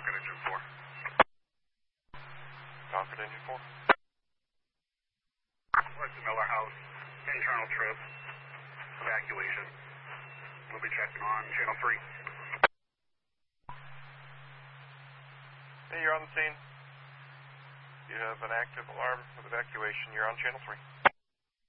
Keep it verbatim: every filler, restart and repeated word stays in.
Concord Engine four. Concord Engine four. West Miller House, internal trip, evacuation. We'll be checking on channel three. Hey, you're on the scene. You have an active alarm of evacuation. You're on channel three.